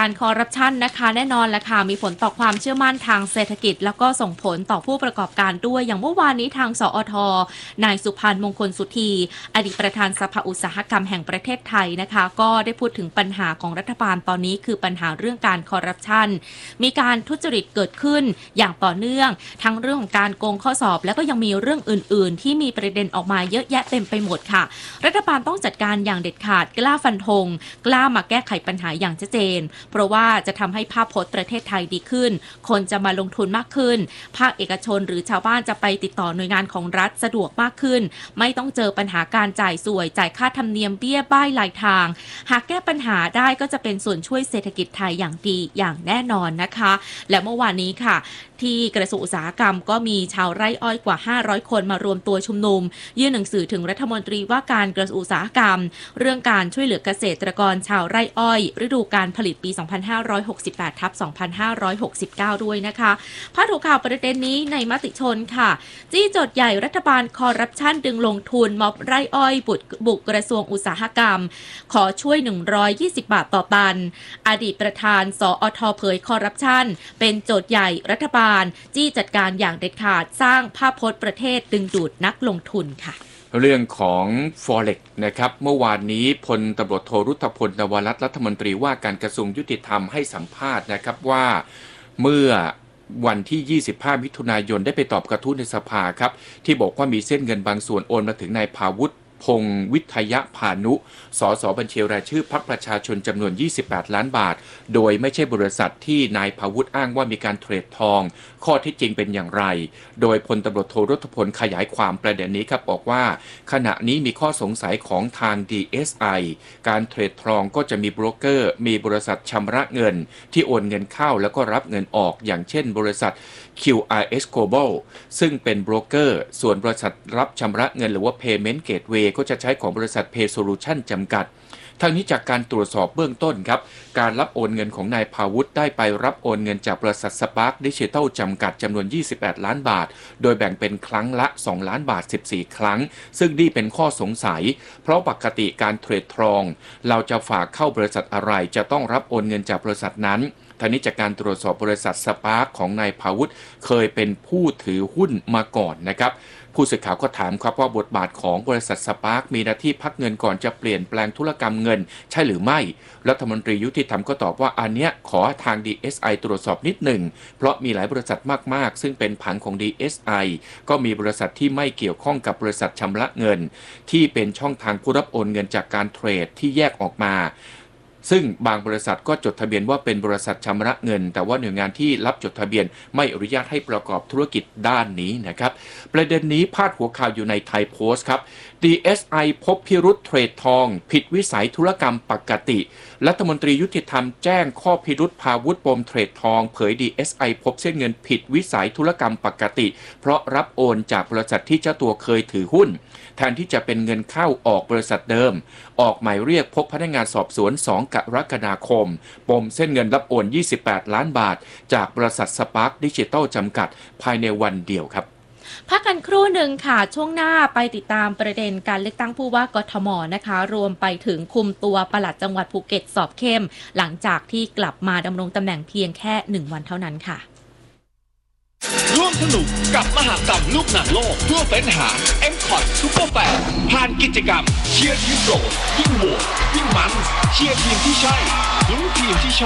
การคอร์รัปชันนะคะแน่นอนแหละค่ะมีผลต่อความเชื่อมั่นทางเศรษฐกิจแล้วก็ส่งผลต่อผู้ประกอบการด้วยอย่างเมื่อวานนี้ทางสอท.นายสุพันธ์มงคลสุธีอดีตประธานสภาอุตสาหกรรมแห่งประเทศไทยนะคะก็ได้พูดถึงปัญหาของรัฐบาลตอนนี้คือปัญหาเรื่องการคอร์รัปชันมีการทุจริตเกิดขึ้นอย่างต่อเนื่องทั้งเรื่องของการโกงข้อสอบแล้วก็ยังมีเรื่องอื่นๆที่มีประเด็นออกมาเยอะแยะเต็มไปหมดค่ะรัฐบาลต้องจัดการอย่างเด็ดขาดกล้าฟันธงกล้ามาแก้ไขปัญหาอย่างชัดเจนเพราะว่าจะทำให้ภาพพจน์ประเทศไทยดีขึ้นคนจะมาลงทุนมากขึ้นภาคเอกชนหรือชาวบ้านจะไปติดต่อหน่วยงานของรัฐสะดวกมากขึ้นไม่ต้องเจอปัญหาการจ่ายสวยจ่ายค่าธรรมเนียมเบี้ยบ้ายหลายทางหากแก้ปัญหาได้ก็จะเป็นส่วนช่วยเศรษฐกิจไทยอย่างดีอย่างแน่นอนนะคะและเมื่อวานนี้ค่ะที่กระทรวงอุตสาหกรรมก็มีชาวไร่อ้อยกว่า500คนมารวมตัวชุมนุมยื่นหนังสือถึงรัฐมนตรีว่าการกระทรวงอุตสาหกรรมเรื่องการช่วยเหลือเกษตรกรชาวไร่อ้อยฤดูการผลิตปี 2568/2569 ด้วยนะคะพาดหัวข่าวประเด็นนี้ในมติชนค่ะจี้โจทย์ใหญ่รัฐบาลคอร์รัปชันดึงลงทุนม็อบไร่อ้อยบุกกระทรวงอุตสาหกรรมขอช่วย120 บาทต่อตันอดีตประธานสอท.เผยคอร์รัปชันเป็นโจทย์ใหญ่รัฐบาลจี้จัดการอย่างเด็ดขาดสร้างภาพพจน์ประเทศดึงดูดนักลงทุนค่ะเรื่องของ Forex นะครับเมื่อวานนี้พลตำรวจโทรุตพล นวรัตน์รัฐมนตรีว่าการกระทรวงยุติธรรมให้สัมภาษณ์นะครับว่าเมื่อวันที่ 25 มิถุนายนได้ไปตอบกระทู้ในสภาครับที่บอกว่ามีเส้นเงินบางส่วนโอนมาถึงนายภาวุฒิพงศ์วิทยพานุสสบัญชีรายชื่อพรรคประชาชนจำนวน28ล้านบาทโดยไม่ใช่บริษัทที่นายภาวุฒิอ้างว่ามีการเทรดทองข้อที่จริงเป็นอย่างไรโดยพลตำรวจโทรุตพลขยายความประเด็นนี้ครับบอกว่าขณะนี้มีข้อสงสัยของทาง DSI การเทรดทองก็จะมีโบรกเกอร์มีบริษัทชำระเงินที่โอนเงินเข้าแล้วก็รับเงินออกอย่างเช่นบริษัท QRS Global ซึ่งเป็นโบรกเกอร์ส่วนบริษัทรับชำระเงินหรือว่า Payment Gateway ก็จะใช้ของบริษัท Pay Solution จำกัดทั้งนี้จากการตรวจสอบเบื้องต้นครับการรับโอนเงินของนายภาวุฒิได้ไปรับโอนเงินจากบริษัท Spark Digital จำกัดจำนวน28ล้านบาทโดยแบ่งเป็นครั้งละ2ล้านบาท14ครั้งซึ่งนี่เป็นข้อสงสัยเพราะปกติการเทรดทองเราจะฝากเข้าบริษัทอะไรจะต้องรับโอนเงินจากบริษัทนั้นทั้งนี้จากการตรวจสอบบริษัท Spark ของนายภาวุฒิเคยเป็นผู้ถือหุ้นมาก่อนนะครับผู้สื่อข่าวก็ถามครับว่าบทบาทของบริษัทสปาร์คมีหน้าที่พักเงินก่อนจะเปลี่ยนแปลงธุรกรรมเงินใช่หรือไม่รัฐมนตรียุติธรรมก็ตอบว่าอันเนี้ยขอทาง DSI ตรวจสอบนิดหนึ่งเพราะมีหลายบริษัทมากๆซึ่งเป็นผังของ DSI ก็มีบริษัทที่ไม่เกี่ยวข้องกับบริษัทชำระเงินที่เป็นช่องทางผู้รับโอนเงินจากการเทรดที่แยกออกมาซึ่งบางบริษัทก็จดทะเบียนว่าเป็นบริษัทชำระเงินแต่ว่าหน่วยงานที่รับจดทะเบียนไม่อนุญาตให้ประกอบธุรกิจด้านนี้นะครับประเด็นนี้พาดหัวข่าวอยู่ในไทยโพสต์ครับ DSI พบพิรุธเทรดทองผิดวิสัยธุรกรรมปกติรัฐมนตรียุติธรรมแจ้งข้อพิรุธภาวุฒิปมเทรดทองเผย DSI พบเส้นเงินผิดวิสัยธุรกรรมปกติเพราะรับโอนจากบริษัทที่เจ้าตัวเคยถือหุ้นแทนที่จะเป็นเงินเข้าออกบริษัทเดิมออกหมายเรียกพบพนักงานสอบสวน2 กรกฎาคมปมเส้นเงินรับโอน28ล้านบาทจากบริษัท Spark Digital จำกัดภายในวันเดียวครับพักกันครู่หนึ่งค่ะช่วงหน้าไปติดตามประเด็นการเลือกตั้งผู้ว่ากทมนะคะรวมไปถึงคุมตัวปลัดจังหวัดภูเก็ตสอบเข้มหลังจากที่กลับมาดำรงตำแหน่งเพียงแค่1 วันเท่านั้นค่ะร่วมสนุกกับมหกรรมลูกหนังโลกทั่วเฟ้นหา M-Cot Super Fan ผ่านกิจกรรมเชียร์ทีมโปรดยิ่งโหวตยิ่งมันเชียร์ทีมที่ใช่ลุ้นทีมที่ชอบ